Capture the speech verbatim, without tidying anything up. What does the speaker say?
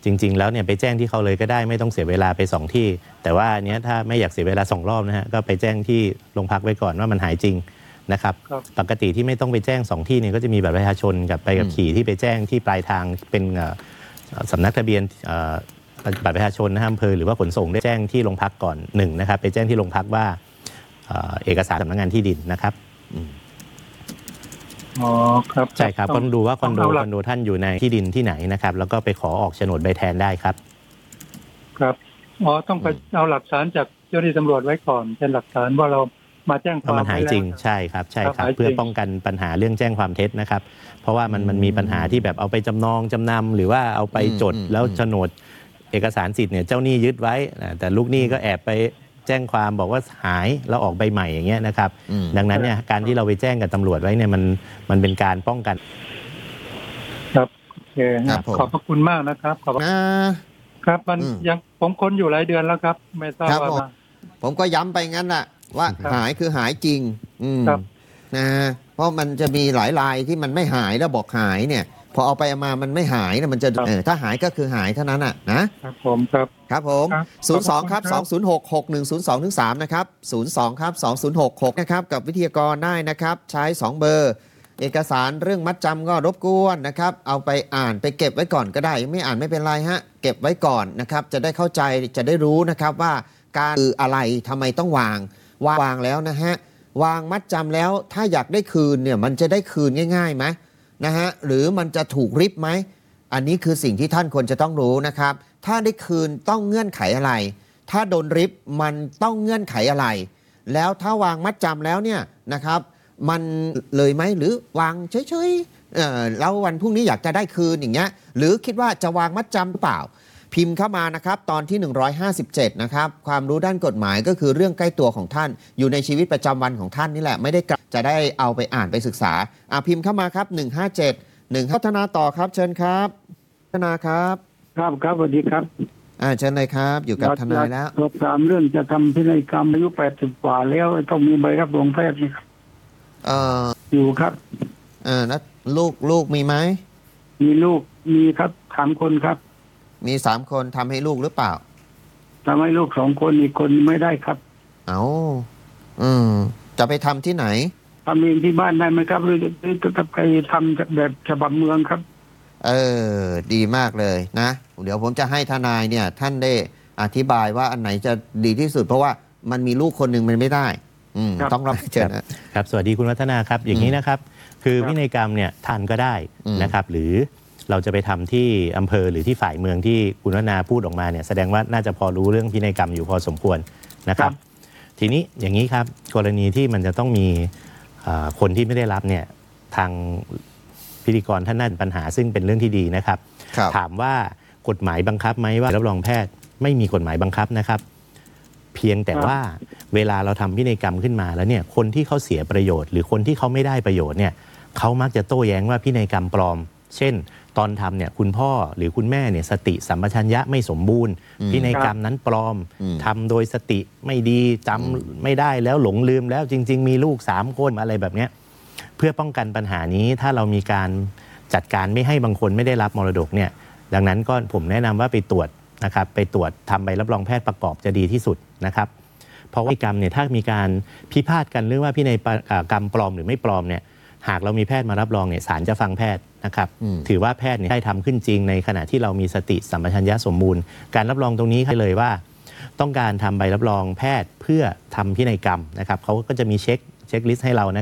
จริงๆแล้วเนี่ยไปแจ้งที่เขาเลยก็ได้ไม่ต้องเสียเวลาไปสองที่แต่ว่าเนี้ยถ้าไม่อยากเสียเวลาสองรอบนะฮะก็ไปแจ้งที่โรงพักไว้ก่อนว่ามันหายจริงนะครับปกติที่ไม่ต้องไปแจ้งสองที่เนี่ยก็จะมีบัตรประชาชนกับใบขับขี่ที่ไปแจ้งที่ปลายทางเป็นสำนักทะเบียนบัตรประชาชนนะอำเภอหรือว่าขนส่งได้แจ้งที่โรงพักก่อนหนึ่งนะครับไปแจ้งที่โรงพักว่าเอกสารสำนักงานที่ดินนะครับอ๋อครับใช่ครับต้องดูว่าคอนโดคอนโดท่านอยู่ในที่ดินที่ไหนนะครับแล้วก็ไปขอออกโฉนดใบแทนได้ครับครับอ๋อต้องไปเอาหลักฐานจากเจ้าหน้าที่ตำรวจไว้ก่อนเป็นหลักฐานว่าเรามาแจ้งความมันหายจริงใช่ครับใช่ครับเพื่อป้องกันปัญหาเรื่องแจ้งความเท็จนะครับเพราะว่ามันมันมีปัญหาที่แบบเอาไปจำนองจำนำหรือว่าเอาไปจดแล้วโฉนดเอกสารสิทธิ์เนี่ยเจ้าหนี้ยึดไว้แต่ลูกหนี้ก็แอบไปแจ้งความบอกว่าหายแล้วออกใบใหม่อย่างเงี้ยนะครับดังนั้นเนี่ยการที่เราไปแจ้งกับตำรวจไว้เนี่ยมันมันเป็นการป้องกันครับโอเคขอบพระคุณมากนะครับขอบคุณครับมันยังผมค้นอยู่หลายเดือนแล้วครับไม่ทราบว่าผมก็ย้ำไปงั้นแหละว่าหายคือหายจริงนะเพราะมันจะมีหลายรายที่มันไม่หายแล้วบอกหายเนี่ยพอเอาไปมามันไม่หายนะมันจะเออถ้าหายก็คือหายเท่านั้นอ่ะนะครับผมครับครับผมศูนย์ สอง ครับสองศูนย์หก หกหนึ่งศูนย์สอง ถึง สามนะครับศูนย์ สอง ครับสองศูนย์หก หกนะครับกับวิทยากรได้นะครับใช้สองเบอร์เอกสารเรื่องมัดจำก็รบกวนนะครับเอาไปอ่านไปเก็บไว้ก่อนก็ได้ไม่อ่านไม่เป็นไรฮะเก็บไว้ก่อนนะครับจะได้เข้าใจจะได้รู้นะครับว่าการคืออะไรทำไมต้องวางวางแล้วนะฮะวางมัดจำแล้วถ้าอยากได้คืนเนี่ยมันจะได้คืนง่ายๆไหมนะฮะหรือมันจะถูกริบไหมอันนี้คือสิ่งที่ท่านควรจะต้องรู้นะครับถ้าได้คืนต้องเงื่อนไขอะไรถ้าโดนริบมันต้องเงื่อนไขอะไรแล้วถ้าวางมัดจำแล้วเนี่ยนะครับมันเลยไหมหรือวางเฉยๆ เอ่อแล้ววันพรุ่งนี้อยากจะได้คืนอย่างเงี้ยหรือคิดว่าจะวางมัดจำหรือเปล่าพิมพ์เข้ามานะครับตอนที่หนึ่งร้อยห้าสิบเจ็ดนะครับความรู้ด้านกฎหมายก็คือเรื่องใกล้ตัวของท่านอยู่ในชีวิตประจำวันของท่านนี่แหละไม่ได้จะได้เอาไปอ่านไปศึกษาอ่ะพิมพ์เข้ามาครับหนึ่งห้าเจ็ด หนึ่งพัฒนาต่อครับเชิญครับพัฒนาครับครับครับสวัสดีครับอ่าเชิญเลยครับอยู่กับทนายแล้วสอบถามเรื่องจะทำพินัยกรรมอายุแปดสิบกว่าแล้วต้องมีใบรับรองแพทย์นี่ครับเอ่ออยู่ครับเออแล้วลูกลูกมีไหมมีลูกมีครับสามคนครับมีสามคนทำให้ลูกหรือเปล่าทำให้ลูกสองคนอีกคนไม่ได้ครับเอาอืมจะไปทำที่ไหนทำเองที่บ้านได้ไหมครับหรือจะไปทำจากแบบฉบับเมืองครับเออดีมากเลยนะเดี๋ยวผมจะให้ทนายเนี่ยท่านได้อธิบายว่าอันไหนจะดีที่สุดเพราะว่ามันมีลูกคนหนึ่งมันไม่ได้อืมต้องรับเชิญครับสวัสดีคุณวัฒนาครับอย่างนี้นะครับคือพินัยกรรมเนี่ยทานก็ได้นะครับหรือเราจะไปทำที่อำเภอหรือที่ฝ่ายเมืองที่คุณวัฒนาพูดออกมาเนี่ยแสดงว่าน่าจะพอรู้เรื่องพินัยกรรมอยู่พอสมควรนะครับทีนี้อย่างนี้ครับกรณีที่มันจะต้องมีคนที่ไม่ได้รับเนี่ยทางพิธีกรท่านน่าจะปัญหาซึ่งเป็นเรื่องที่ดีนะครับถามว่ากฎหมายบังคับไหมว่ารับรองแพทย์ไม่มีกฎหมายบังคับนะครับเพียงแต่ว่าเวลาเราทำพินัยกรรมขึ้นมาแล้วเนี่ยคนที่เขาเสียประโยชน์หรือคนที่เขาไม่ได้ประโยชน์เนี่ยเขามักจะโต้แย้งว่าพินัยกรรมปลอมเช่นตอนทำเนี่ยคุณพ่อหรือคุณแม่เนี่ยสติสัมปชัญญะไม่สมบูรณ์พินัยกรรมนั้นปลอมทำโดยสติไม่ดีจำไม่ได้แล้วหลงลืมแล้วจริงๆมีลูกสามคนอะไรแบบนี้เพื่อป้องกันปัญหานี้ถ้าเรามีการจัดการไม่ให้บางคนไม่ได้รับมรดกเนี่ยดังนั้นก็ผมแนะนำว่าไปตรวจนะครับไปตรวจทำใบรับรองแพทย์ประกอบจะดีที่สุดนะครับเพราะว่าพินัยกรรมเนี่ยถ้ามีการพิพาทกันเรื่องว่าพินัยกรรมปลอมหรือไม่ปลอมเนี่ยหากเรามีแพทย์มารับรองเนี่ยศาลจะฟังแพทย์นะครับถือว่าแพทย์เนี่ยได้ทำขึ้นจริงในขณะที่เรามีสติสัมปชัญญะสมบูรณ์การรับรองตรงนี้ให้เลยว่าต้องการทำใบรับรองแพทย์เพื่อทำพินัยกรรมนะครับเขาก็จะมีเช็คเช็คลิสต์ให้เรานะ